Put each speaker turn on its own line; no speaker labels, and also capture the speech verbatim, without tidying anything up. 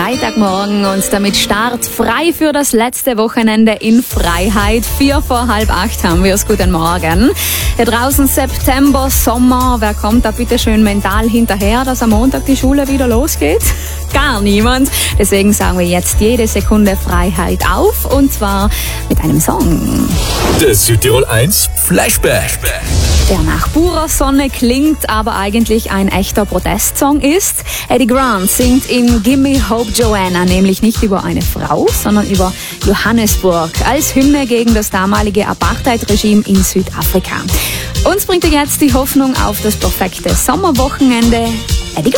Freitagmorgen und damit Start frei für das letzte Wochenende in Freiheit. Vier vor halb acht haben wir es. Guten Morgen. Hier draußen September, Sommer. Wer kommt da bitte schön mental hinterher, dass am Montag die Schule wieder losgeht? Gar niemand. Deswegen sagen wir jetzt jede Sekunde Freiheit auf und zwar mit einem Song.
Der Südtirol eins Flashback.
Der nach purer Sonne klingt, aber eigentlich ein echter Protestsong ist. Eddie Grant singt in Gimme Hope Joanna nämlich nicht über eine Frau, sondern über Johannesburg als Hymne gegen das damalige Apartheid-Regime in Südafrika. Uns bringt er jetzt die Hoffnung auf das perfekte Sommerwochenende. Eddie Grant.